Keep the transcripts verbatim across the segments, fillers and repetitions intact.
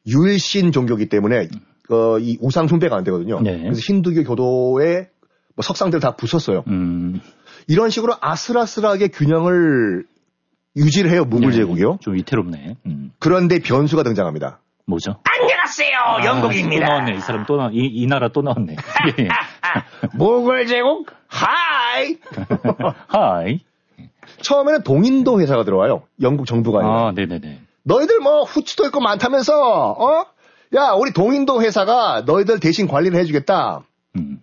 유일신 종교이기 때문에 어, 이 우상 숭배가 안 되거든요. 네. 그래서 힌두교 교도의 뭐 석상들 다 부쉈어요. 음. 이런 식으로 아슬아슬하게 균형을 유지를 해요. 무굴 네. 제국이요. 좀 위태롭네. 음. 그런데 변수가 등장합니다. 뭐죠? 안녕하세요. 아, 영국입니다. 또 나왔네. 이 사람 또 나, 이, 이 나라 또 나왔네. 예. 무굴 제국 하이. 하이. 처음에는 동인도 회사가 들어와요. 영국 정부가 아니라. 아, 네네네. 너희들 뭐 후추도 있고 많다면서 어? 야 우리 동인도 회사가 너희들 대신 관리를 해주겠다. 음.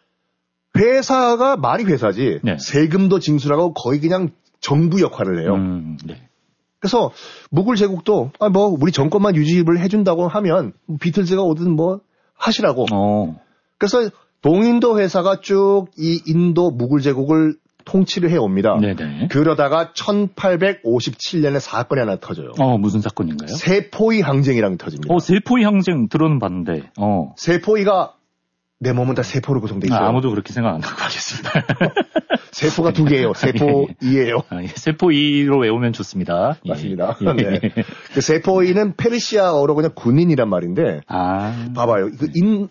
회사가 말이 회사지. 네. 세금도 징수하고 거의 그냥 정부 역할을 해요. 음, 네. 그래서 무굴 제국도 아, 뭐 우리 정권만 유지를 해준다고 하면 비틀즈가 오든 뭐 하시라고. 어. 그래서 동인도 회사가 쭉 이 인도 무굴 제국을 통치를 해옵니다. 네네. 그러다가 천팔백오십칠 년에 사건이 하나 터져요. 어, 무슨 사건인가요? 세포이 항쟁이랑 터집니다. 어, 세포의 항쟁 들어는 봤는데, 어. 세포이가 내 몸은 다 세포로 구성돼 있어요. 아, 아무도 그렇게 생각 안 하고 하겠습니다. 세포가 두 개예요. 세포이예요. 아, 예. 세포이로 외우면 좋습니다. 맞습니다. 예. 네. 그 세포이는 페르시아어로 그냥 군인이란 말인데, 아. 봐봐요. 그 인,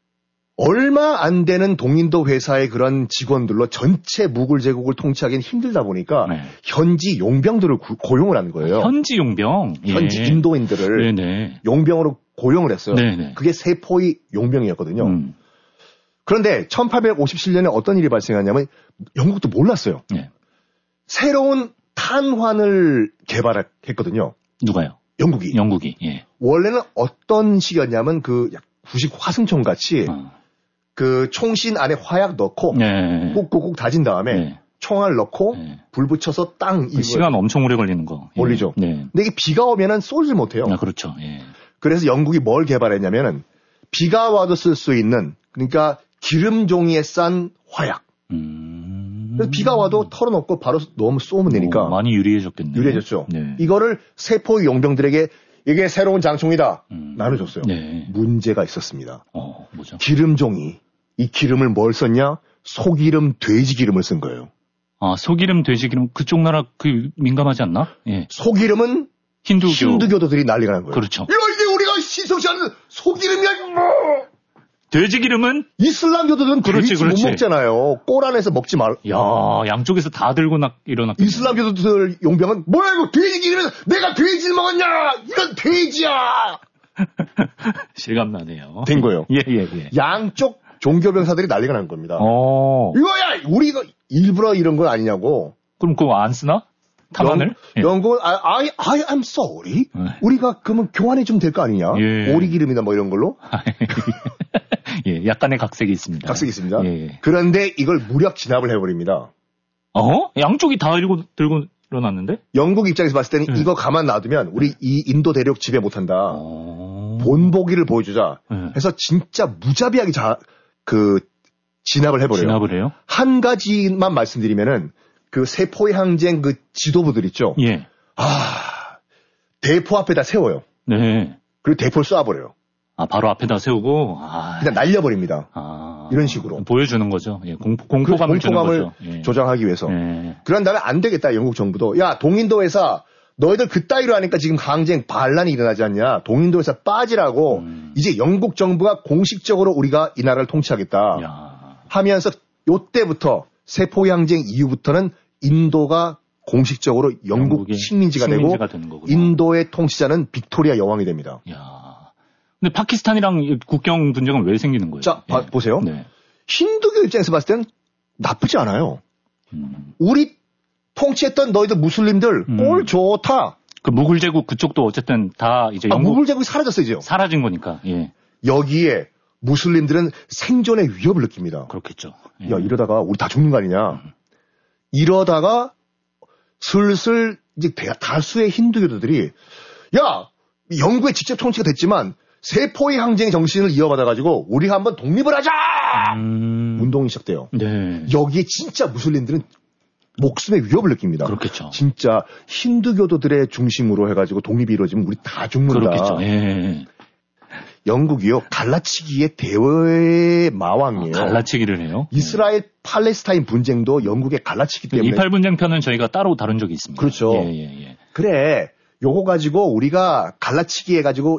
얼마 안 되는 동인도 회사의 그런 직원들로 전체 무굴 제국을 통치하기는 힘들다 보니까 네. 현지 용병들을 구, 고용을 한 거예요. 현지 용병. 현지 예. 인도인들을 네네. 용병으로 고용을 했어요. 네네. 그게 세포이 용병이었거든요. 음. 그런데 천팔백오십칠 년에 어떤 일이 발생했냐면 영국도 몰랐어요. 네. 새로운 탄환을 개발했거든요. 누가요? 영국이. 영국이. 예. 원래는 어떤 식이었냐면 그 구식 화승총 같이 어. 그 총신 안에 화약 넣고 네. 꾹꾹꾹 다진 다음에 네. 총알 넣고 네. 불 붙여서 땅 그 시간 엄청 오래 걸리는 거. 예. 올리죠. 네. 근데 이게 비가 오면은 쏘질 못해요. 아, 그렇죠. 예. 그래서 영국이 뭘 개발했냐면은 비가 와도 쓸 수 있는 그러니까 기름 종이에 싼 화약. 음. 그래서 비가 와도 털어놓고 바로 너무 쏘면 되니까 오, 많이 유리해졌겠네요. 유리해졌죠. 네. 이거를 세포 용병들에게 이게 새로운 장총이다 음. 나눠줬어요. 네. 문제가 있었습니다. 어, 뭐죠? 기름 종이 이 기름을 뭘 썼냐? 소기름, 돼지 기름을 쓴 거예요. 아, 소기름, 돼지기름 그쪽 나라 그 민감하지 않나? 예. 소기름은 힌두교. 힌두교도들이 난리가 난 거예요. 그렇죠. 야, 이게 우리가 시성치 않는 소기름이야, 뭐! 돼지기름은 이슬람교도들은 그렇지, 돼지 그렇지. 못 먹잖아요. 골 안에서 먹지 말. 야, 양쪽에서 다 들고 나 일어났. 이슬람교도들 용병은 뭐야 이거 돼지 기름에서 내가 돼지를 먹었냐? 이건 돼지야. 실감나네요. 된 거예요. 예, 예, 예. 양쪽 종교병사들이 난리가 난 겁니다. 어. 이거야, 우리 이거 일부러 이런 건 아니냐고. 그럼 그거 안 쓰나? 탄환을? 예. 영국은 I, I, I am sorry. 네. 우리가 그러면 교환해 주면 될 거 아니냐? 예. 오리기름이나 뭐 이런 걸로 예, 약간의 각색이 있습니다. 각색이 있습니다. 예. 그런데 이걸 무력 진압을 해버립니다. 어? 양쪽이 다 들고 들고 일어났는데? 영국 입장에서 봤을 때는 예. 이거 가만 놔두면 우리 이 인도 대륙 지배 못한다. 어. 본보기를 보여주자. 예. 해서 진짜 무자비하게 자, 그 진압을 해버려요. 진압을 해요? 한 가지만 말씀드리면은 그 세포의 항쟁 그 지도부들 있죠. 예. 아 대포 앞에다 세워요. 네. 그리고 대포를 쏴버려요. 아, 바로 앞에다 세우고, 아. 그냥 날려버립니다. 아. 이런 식으로. 보여주는 거죠. 예, 공포, 공포감을, 그 공포감을 주는 거죠. 예. 조장하기 위해서. 예. 그런 다음에 안 되겠다, 영국 정부도. 야, 동인도 회사, 너희들 그따위로 하니까 지금 항쟁 반란이 일어나지 않냐. 동인도 회사 빠지라고. 음. 이제 영국 정부가 공식적으로 우리가 이 나라를 통치하겠다. 야. 하면서 요때부터 세포 항쟁 이후부터는 인도가 공식적으로 영국 영국의 식민지가, 식민지가 되고 되는 거구나. 인도의 통치자는 빅토리아 여왕이 됩니다. 야. 근데 파키스탄이랑 국경 분쟁은 왜 생기는 거예요? 자, 봐- 예. 보세요. 네. 힌두교 입장에서 봤을 땐 나쁘지 않아요. 음. 우리 통치했던 너희들 무슬림들 음. 꼴 좋다. 그 무굴 제국 그쪽도 어쨌든 다 이제 아, 영국 무굴 제국이 사라졌어요, 이제. 사라진 거니까. 예. 여기에 무슬림들은 생존의 위협을 느낍니다. 그렇겠죠. 예. 야, 이러다가 우리 다 죽는 거 아니냐. 이러다가 슬슬 이제 대- 다수의 힌두교도들이 야, 영국의 직접 통치가 됐지만 세포의 항쟁의 정신을 이어받아가지고 우리 한번 독립을 하자! 음. 운동이 시작돼요. 네. 여기에 진짜 무슬림들은 목숨의 위협을 느낍니다. 그렇겠죠. 진짜 힌두교도들의 중심으로 해가지고 독립이 이루어지면 우리 다 죽는다. 그렇겠죠. 예. 영국이요, 갈라치기의 대외 마왕이에요. 갈라치기를 해요. 이스라엘 팔레스타인 분쟁도 영국의 갈라치기 때문에. 이팔 분쟁 편은 저희가 따로 다룬 적이 있습니다. 그렇죠. 예, 예, 예. 그래, 요거 가지고 우리가 갈라치기 해가지고